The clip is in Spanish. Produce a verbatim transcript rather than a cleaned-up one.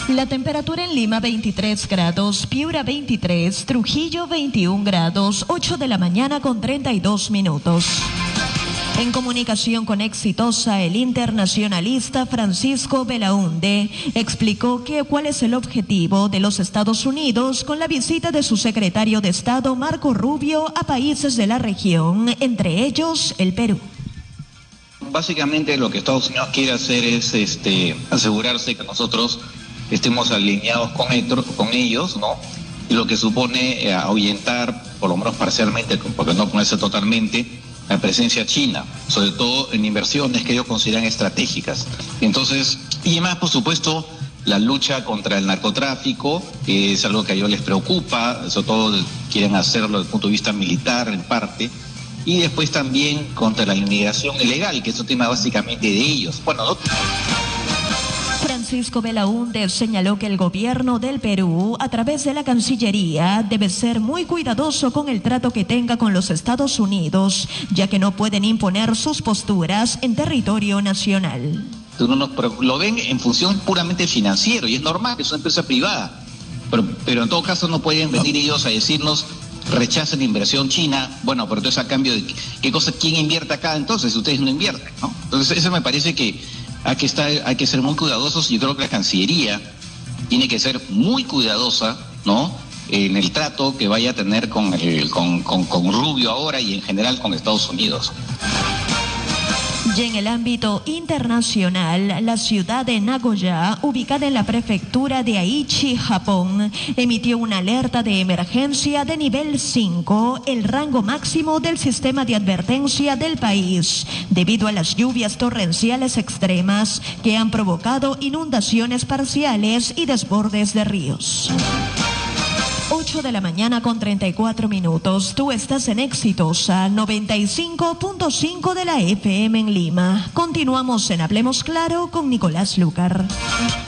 La temperatura en Lima veintitrés grados, Piura veintitrés, Trujillo veintiún grados, ocho de la mañana con treinta y dos minutos. En comunicación con Exitosa, el internacionalista Francisco Belaúnde explicó que cuál es el objetivo de los Estados Unidos con la visita de su secretario de Estado Marco Rubio a países de la región, entre ellos el Perú. Básicamente lo que Estados Unidos quiere hacer es este, asegurarse que nosotros estemos alineados con, con ellos, ¿no? Y lo que supone eh, ahuyentar, por lo menos parcialmente, porque no ponerse totalmente, la presencia china, sobre todo en inversiones que ellos consideran estratégicas. Entonces, y además, por supuesto, la lucha contra el narcotráfico, que es algo que a ellos les preocupa, sobre todo quieren hacerlo desde el punto de vista militar en parte, y después también contra la inmigración ilegal, que es un tema básicamente de ellos. Bueno, ¿no? Francisco Belaúnde señaló que el gobierno del Perú, a través de la Cancillería, debe ser muy cuidadoso con el trato que tenga con los Estados Unidos, ya que no pueden imponer sus posturas en territorio nacional. Uno no, lo ven en función puramente financiero, y es normal, es una empresa privada, pero, pero en todo caso no pueden venir ellos a decirnos rechacen la inversión china. Bueno, pero entonces a cambio de qué cosa, quién invierte acá entonces, ustedes no invierten, ¿no? Entonces eso me parece que hay que estar, hay que ser muy cuidadosos, y yo creo que la Cancillería tiene que ser muy cuidadosa, ¿no?, en el trato que vaya a tener con, el, con, con, con Rubio ahora y en general con Estados Unidos. Y en el ámbito internacional, la ciudad de Nagoya, ubicada en la prefectura de Aichi, Japón, emitió una alerta de emergencia de nivel cinco, el rango máximo del sistema de advertencia del país, debido a las lluvias torrenciales extremas que han provocado inundaciones parciales y desbordes de ríos. ocho de la mañana con treinta y cuatro minutos. Tú estás en Exitosa noventa y cinco punto cinco de la F M en Lima. Continuamos en Hablemos Claro con Nicolás Lucar.